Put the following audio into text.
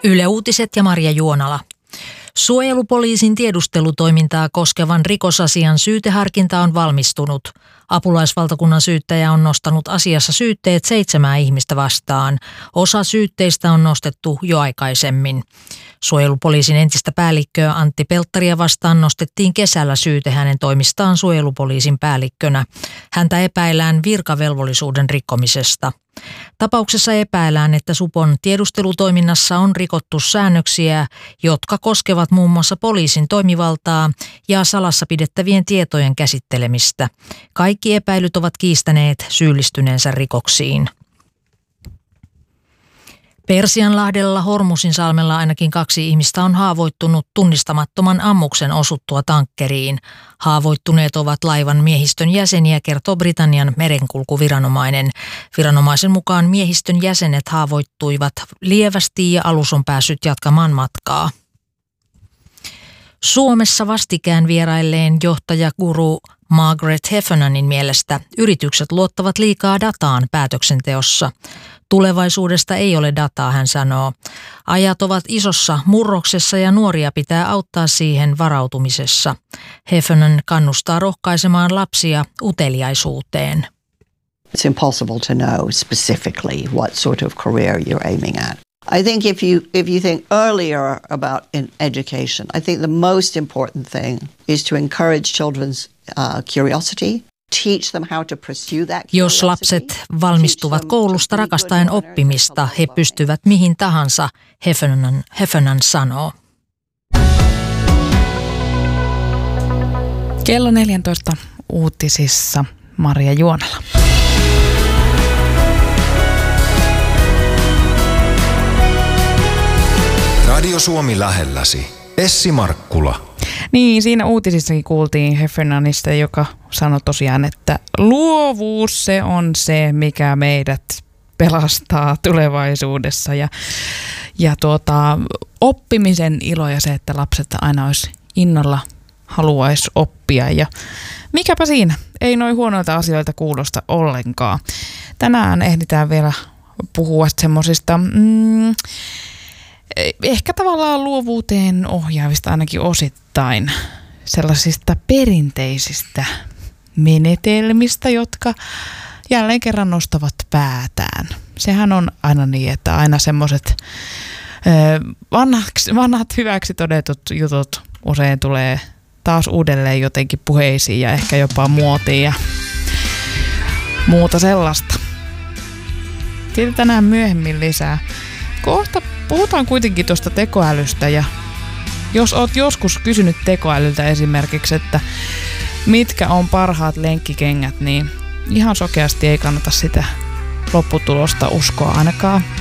Yle Uutiset ja Marja Juonala. Suojelupoliisin tiedustelutoimintaa koskevan rikosasian syyteharkinta on valmistunut. Apulaisvaltakunnan syyttäjä on nostanut asiassa syytteet 7 ihmistä vastaan. Osa syytteistä on nostettu jo aikaisemmin. Suojelupoliisin entistä päällikköä Antti Pelttaria vastaan nostettiin kesällä syyte hänen toimistaan suojelupoliisin päällikkönä. Häntä epäillään virkavelvollisuuden rikkomisesta. Tapauksessa epäillään, että supon tiedustelutoiminnassa on rikottu säännöksiä, jotka koskevat muun muassa poliisin toimivaltaa ja salassa pidettävien tietojen käsittelemistä. Kaikki epäilyt ovat kiistäneet syyllistyneensä rikoksiin. Persianlahdella Hormuzinsalmella ainakin 2 ihmistä on haavoittunut tunnistamattoman ammuksen osuttua tankkeriin. Haavoittuneet ovat laivan miehistön jäseniä, kertoo Britannian merenkulkuviranomainen. Viranomaisen mukaan miehistön jäsenet haavoittuivat lievästi ja alus on päässyt jatkamaan matkaa. Suomessa vastikään vierailleen johtajakuru Margaret Heffernanin mielestä yritykset luottavat liikaa dataan päätöksenteossa. Tulevaisuudesta ei ole dataa, hän sanoo. Ajat ovat isossa murroksessa ja nuoria pitää auttaa siihen varautumisessa. Heffernan kannustaa rohkaisemaan lapsia uteliaisuuteen. It's impossible to know specifically what sort of career you're aiming at. I think if you think earlier about in education, I think the most important thing is to encourage children's curiosity. Jos lapset valmistuvat koulusta rakastaen oppimista, he pystyvät mihin tahansa, Heffernan sanoo. Kello 14 uutisissa Marja Juonala. Radio Suomi lähelläsi. Essi Markkula. Niin, siinä uutisissakin kuultiin Heffernanista, joka sanoi tosiaan, että luovuus se on se, mikä meidät pelastaa tulevaisuudessa. Ja oppimisen ilo ja se, että lapset aina olisi innolla haluaisi oppia. Ja mikäpä siinä, ei noin huonoilta asioilta kuulosta ollenkaan. Tänään ehditään vielä puhua semmoisista ehkä tavallaan luovuuteen ohjaavista ainakin osittain sellaisista perinteisistä menetelmistä, jotka jälleen kerran nostavat päätään. Sehän on aina niin, että aina semmoiset vanhat hyväksi todetut jutut usein tulee taas uudelleen jotenkin puheisiin ja ehkä jopa muotiin ja muuta sellaista. Siitä tänään myöhemmin lisää. Kohta puhutaan kuitenkin tuosta tekoälystä ja jos oot joskus kysynyt tekoälyltä esimerkiksi, että mitkä on parhaat lenkkikengät, niin ihan sokeasti ei kannata sitä lopputulosta uskoa ainakaan